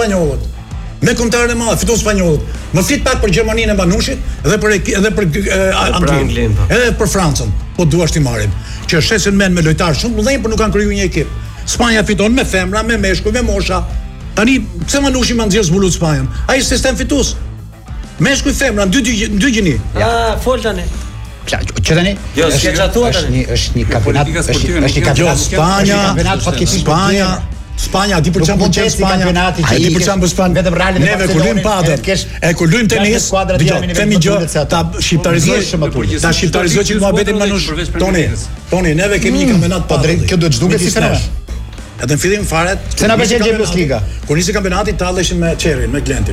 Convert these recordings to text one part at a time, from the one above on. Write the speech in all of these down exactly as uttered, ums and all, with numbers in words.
spanjollët. Me kombëtarën e madh fiton spanjollët. Më flit pak për Gjermaninë e Manushit dhe për edhe për Anglinë. Edhe për Francën, po duash ti marrim. Që shesin men me lojtarë shumë të mëdhenj, por nuk kanë krijuar një ekip. Spanja fiton me femra, me meshkuj, me mosha. Tani pse Manushi ma nxjerr zbulut Spanjën? Ai është sistem fitues. Meshkuj femra dy dy gjini. Ja, fol tani. Që tani? Jo, s'ke çatuar tani. Është një kampionat, është një kampionat Spanja, Spanja, Spanja, di për çfarë mund të Spanja. Ai di për çfarë bën Spanja vetëm Realin e Barcelonës. Ne kur luajm padel, e kur luajm tenis, dëgjoj, themi gjë, ta shqiptarizoj, ta shqiptarizoj që muhabetin Manush. Toni, Toni, neve kemi një kampionat padel. Kjo duhet të zhduket si fenomen. Edhe në fillim fare, se na pëlqen Champions Liga. Kur nisi kampionati talleshin me Çerin, me Glentin.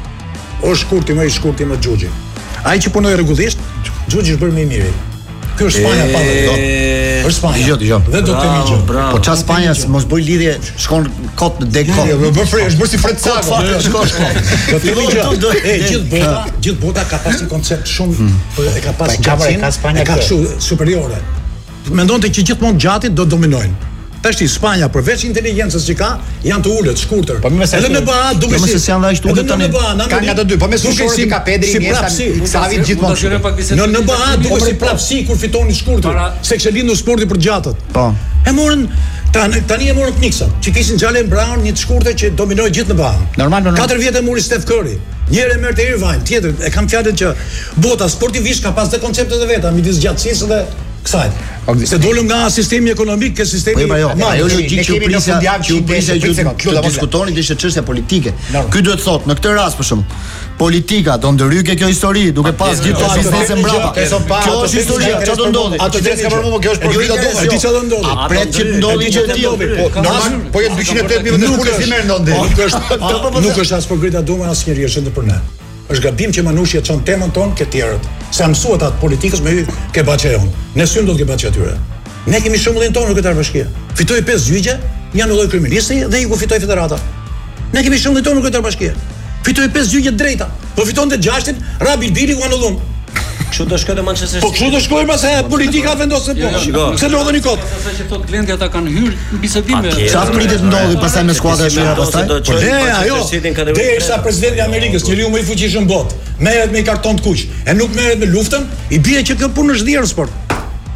O shkurti më i shkurti më Xhuxhi. Ai që punoi rregullisht, Xhuxhi është bërë më i miri. Ky është Spanja pa dot. Është Spanja. Dgjoj, dgjoj. Dhe do të migjë. Po çfarë Spanja mos bëj lidhje, shkon kot në deg kot. Jo, bë frë, është bërë si Fred Sago. Shko, shko. Do të migjë. E gjithë bota, gjithë bota ka pas një koncept shumë, e ka pas gjatësinë, ka Spanja ka kështu superiore. Mendonte që gjithmonë gjatit do dominojnë. Tash Spanja përveç inteligjencës që ka, janë të ulët, shkurtër. Edhe në ba duke si janë dash të ulët tani. Ka nga të dy, po me sushorë ka Pedri, Iniesta, Xavi gjithmonë. Në në ba duke si prapsi kur fitoni shkurtër, se kishte lindur sporti për gjatët. Po. E morën tani tani e morën Knicksa, që kishin Jalen Brown, një të shkurtër që dominoi gjithë në ba. Normal, normal. katër vjet e mori Steph Curry. Njëri merrte Irvine, tjetër e kam fjalën që bota sportivisht ka pas të konceptet e veta midis gjatësisë dhe kësaj. Se dolëm nga sistemi ekonomik ke sistemi. Po jo, ajo logjik që u prisja, që u prisja që të diskutonin ishte çështja politike. Ky duhet thotë në këtë rast për shemb, politika do ndërhyjë kjo histori duke pas gjithë ato biznese mbrapa. Kjo është historia, çfarë do ndodhi? Ato që ka përmendur kjo është për vita do. Di çfarë do ndodhi? A pret që ndodhi gjë të tillë? Po normal, po janë dyqind e tetëdhjetë mijë vende pulë si merr ndonjë. Nuk është nuk është as për Greta Duma as njëri është për ne. Është gabim që Manushi e çon temën tonë ke tjerët. Se mësuat atë politikës me hy ke Baçejon. Ne syn do të ke Baçe atyre. Ne kemi shembullin tonë në këtë bashkia. Fitoi pesë gjyqe, janë lloj kriminalisti dhe iku fitoi federata. Ne kemi shembullin tonë në këtë bashkia. Fitoi pesë gjyqe drejta. Po fitonte gjashtin, ra Bilbili ku anullon. Kështu do shkojë te Manchester City. Po kështu do shkojë pas e politika vendoset po. Pse lodheni kot? Sa që thot Glendi ata kanë hyrë në bisedime. Çfarë pritet ndodhi pastaj me skuadrat e mira pastaj? Po ne ajo. Derisa presidenti i Amerikës, njeriu më i fuqishëm në botë, merret me karton të kuq, e nuk merret me luftën, i bie që kjo punë është dhirë sport.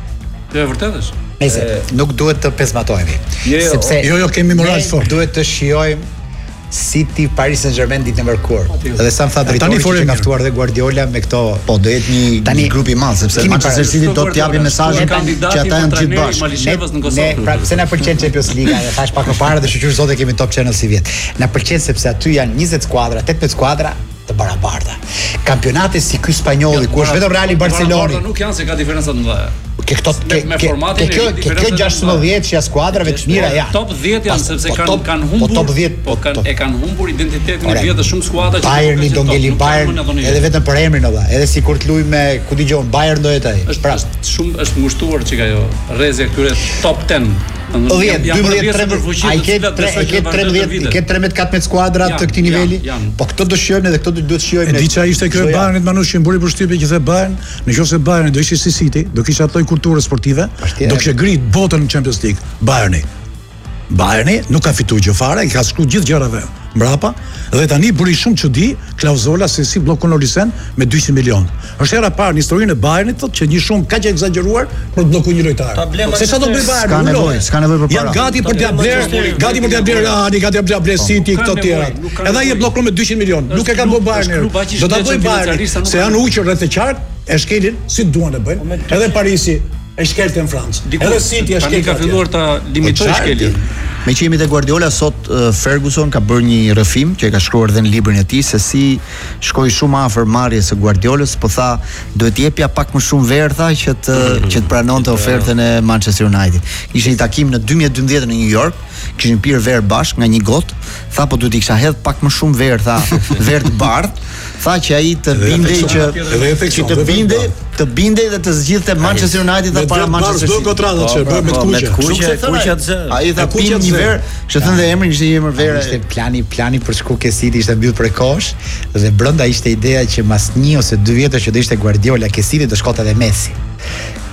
Jo, vërtet është. Nëse nuk duhet të pesmatohemi. Sepse jo jo kemi moral fort. Duhet të shijojmë City Paris Saint-Germain ditën e mërkurë. Edhe sa më tha drejtori që ka ftuar dhe Guardiola me këto, po do jetë një tani grup i madh sepse Manchester City do të japë mesazhin që ata janë gjithë bashkë. Ne pra pse na pëlqen Champions League, e thash pak më parë dhe shoqërisë zote kemi Top Channel si vjet. Na pëlqen sepse aty janë njëzet skuadra, tetëmbëdhjetë skuadra të barabarta. Kampionate si ky spanjolli, ku është vetëm Reali Barcelona. Nuk janë se ka diferenca të mëdha. Ke këto ke kjo ke gjashtëdhjetë që skuadrave të mira janë. Top dhjetë janë sepse kanë kanë humbur. Po top dhjetë, po kanë e kanë humbur identitetin e vjetë shumë skuadra që Bayerni do ngeli Bayern edhe vetëm për emrin olla. Edhe sikur të luaj me ku dëgjon Bayern do jetë ai. Pra shumë është ngushtuar çka ajo rrezja këtyre top ditë. dhjetë, dymbëdhjetë, tretëmbëdhjetë, ai ke ke trembëdhjetë, ke trembëdhjetë katërmbëdhjetë skuadra të këtij niveli. Po këto do shijojmë edhe këto duhet shijojmë. Di çfarë ishte ky Bayernit Manushi mburi përshtypje që the Bayern, nëse Bayern do ishte si City, do kishte atë kulturë sportive, do kishte grit botën në Champions League. Bayerni. Bayerni nuk ka fituar gjë fare, i ka shkruar gjithë gjërave mbrapa dhe tani bëri shumë çudi klauzola se si bllokon Olisen me dyqind milion. Është hera parë në historinë e Bayernit thotë që një shumë kaq e egzageruar për të bllokuar një lojtar. Se sa do bëj Bayern? Ska nevojë, ska nevojë për para. Janë gati për t'ia bler, gati për t'ia bler Real, gati për t'ia bler City këto të tjera. Edhe ai e bllokon me dyqind milion. Nuk e ka bërë Bayern. Do ta bëj Bayern, se janë uqur rreth të qark, e shkelin si duan të bëjnë. Edhe Parisi e shkelte në Francë. Edhe City e shkelte. Ka filluar ta limitojë shkeljen. Me që jemi te Guardiola sot, uh, Ferguson ka bërë një rrëfim që e ka shkruar edhe në librin e tij se si shkoi shumë afër marrjes së Guardiolës, po tha duhet të jepja pak më shumë verë tha që të që të pranonte ofertën e Manchester United. Ishte një takim në dy mijë e dymbëdhjetë në New York, kishin pirë verë bashkë nga një gotë, tha po duhet i kisha hedh pak më shumë verë, tha, verë të bardhë, tha që ai të bindej që që të bindej, të bindej dhe të zgjidhte Manchester United dhe para Manchester City. Do kontratat që bëhet me kuqe. Kuqe, kuqat zë. Ai tha pim një verë, kështu thënë dhe emrin ishte një emër verë. Ishte plani, plani për shku ke City ishte mbyll prekosh dhe brenda ishte ideja që mas një ose dy vjetësh që do ishte Guardiola ke City do shkonte edhe Messi.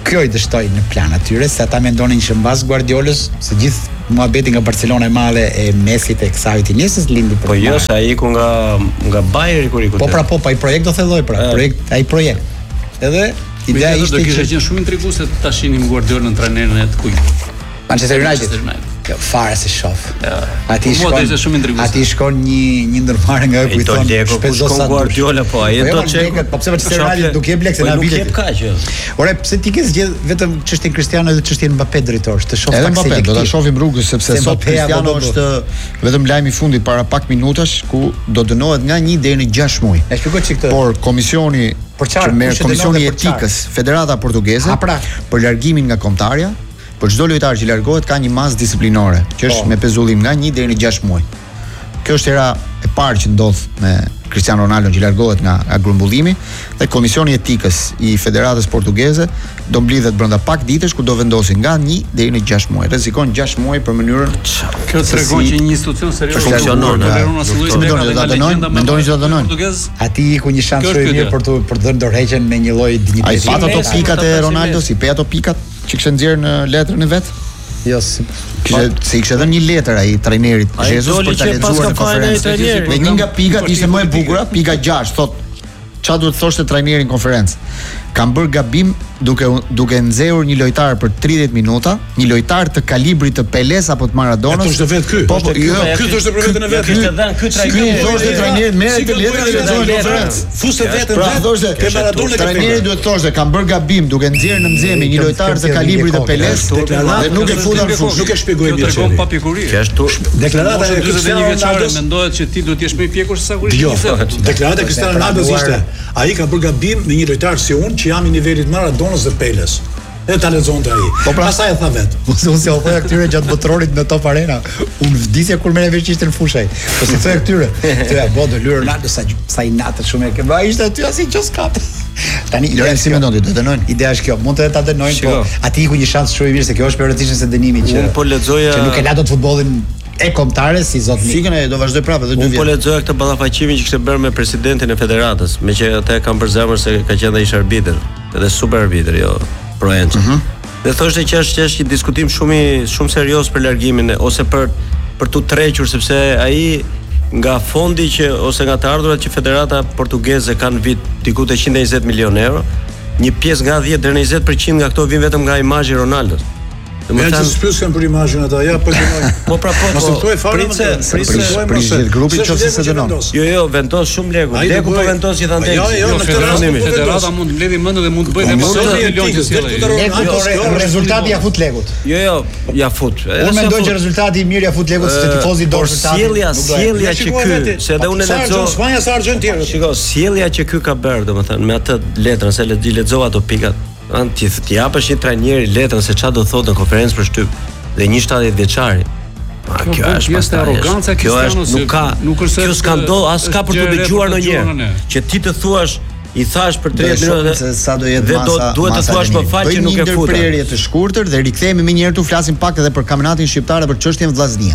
kjo i dështoi në plan atyre se ata mendonin që mbas Guardiolës, së gjithë muhabeti nga Barcelona e madhe e Messit e Xavi Iniestës lindi për. Po jo, sa ai ku nga nga Bayern kur i Po pra po, pa i projekt do thelloj pra, projekt, ai projekt. Edhe ideja ishte do kishte qenë shumë intriguese ta shinim Guardiolën trajnerin e të kujt. Manchester United. Jo, fare se shoh. Ja. Ati shkon. Ati shkon një një ndërmarrje nga ajo ku i thon shpezo sa Guardiola po ai do të çek. Po pse Manchester United nuk jep lekë se na bile. Nuk jep kaq. Ore, pse ti ke zgjedh vetëm çështjen Cristiano dhe çështjen Mbappé drejtor, të shoh pak se do ta shohim rrugës sepse sot Cristiano është vetëm lajmi i fundit para pak minutash ku do dënohet nga një deri në gjashtë muaj. E shpjegoj çik këtë. Por komisioni që merr komisioni i etikës Federata Portugeze për largimin nga kombëtarja. Por çdo lojtar që largohet ka një masë disiplinore, që është me pezullim nga një deri në gjashtë muaj. Kjo është era e parë që ndodh me Cristiano Ronaldo që largohet nga grumbullimi dhe komisioni i etikës i Federatës Portugeze do mblidhet brenda pak ditësh ku do vendosin nga një deri në gjashtë muaj. Rrezikon gjashtë muaj për mënyrën. Kjo tregon që një institucion serioz funksionon. Mendoni se do ta dënojnë? Mendoni se do ta dënojnë? Ati ku një shans shumë i mirë për të për të dhënë dorëheqjen me një lloj dinjiteti. Ai pat ato pikat e Ronaldos, i pe ato pikat që kishte nxjerrë në letrën e vet? Jo, si kishte se i kishte dhënë një letër ai trajnerit Jesus për ta lexuar në konferencë. Dhe një nga pikat ishte më e bukur, pika gjashtë, thotë çfarë duhet thoshte trajneri në konferencë. Kam bërë gabim duke duke nxehur një lojtar për tridhjetë minuta, një lojtar të kalibrit të Peles apo të Maradonas. Kjo është vetë ky. Po, po, jo, ky thoshte për vetën e vet. Kishte dhënë ky trajner. Ky thoshte trajneri merret të letrën dhe lexon në konferencë. Fuste vetën vet. Thoshte ke Maradona. Trajneri duhet thoshte kam bërë gabim duke nxjerrë në mëzemi një lojtar të kalibrit të Peles dhe nuk e futa në fushë. Nuk e shpjegoi mirë. Tregon pa pikuri. Kjo është deklarata e Cristiano Ronaldo mendohet që ti duhet të jesh më i pjekur se sa kur Jo, deklarata e Cristiano Ronaldo ishte ai ka bërë gabim me një lojtar si unë që jam i nivelit Maradonas dhe Peles. E ta lexonte ai. Po pra pastaj e tha vet. Unë si u thoya këtyre gjatë botërorit në Top Arena. Unë vdisja kur merrem veç ishte në fushë. Po si thoya këtyre, thoya bo do lyer Ronaldo sa sa i natë shumë e ke. Ba ishte aty as i qoskap. Tani Lorenzo si mendon ti do dënojnë? Ideja është kjo, mund të ta dënojnë, po aty ku një shans shumë i mirë se kjo është për rëndësishmën se dënimi që unë po lexoja që nuk e la dot futbollin e kombëtare si zot Mik. Fikën e do vazhdoj prapë edhe dy vjet. Unë po lexoja këtë ballafaqimin që kishte bërë me presidentin e federatës, me që ata e kanë për zemër se ka qenë ai ish arbitër, edhe super arbitër, jo Proença. Mm -hmm. Dhe thoshte që është që është një diskutim shumë i shumë serioz për largimin ose për për tu trequr sepse ai nga fondi që ose nga të ardhurat që Federata Portugeze kanë vit diku te njëzet e njëzet milionë euro, një pjesë nga dhjetë deri në njëzet përqind nga këto vijnë vetëm nga imazhi i Ronaldos. Domethënë ja, s'pyesën për imazhin ata, ja po dënoj. Po pra po. Mos e thuaj fare. Pritse, pritse, pritse grupi nëse se dënon. Jo, jo, vendos shumë lekë. Leku po vendos gjithandaj. Jo, jo, në këtë rast Federata mund mbledhë mend dhe mund të bëjë edhe milion që sjellë. Rezultati ja fut lekut. Jo, jo, ja fut. Unë mendoj që rezultati i mirë ja fut lekut se tifozi do rezultatin. Sjellja, sjellja që ky, se edhe unë lexoj. Spanja sa Argentinë. Shiko, sjellja që ky ka bërë, domethënë me atë letrën se le lexova ato pikat. An ti ti japësh një trajneri letrën se çfarë do thotë në konferencë për shtyp dhe një shtatëdhjetë vjeçari. Kjo është pjesë e arrogancës e Cristianos, nuk ka, nuk është kjo s'ka ndodhur, as ka për të dëgjuar ndonjëherë. Që ti të thuash, i thash për tridhjetë minuta se sa do jetë masa. Duhet të thuash më fal që nuk e futa. Një ndërprerje të shkurtër dhe rikthehemi më njëherë tu flasim pak edhe për kampionatin shqiptar dhe për çështjen vllaznia.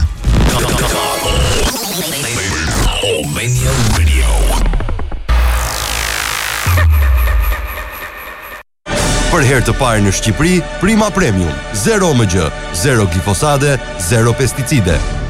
Për herë të parë në Shqipëri, Prima Premium, zero M G, zero glifosate, zero pesticide.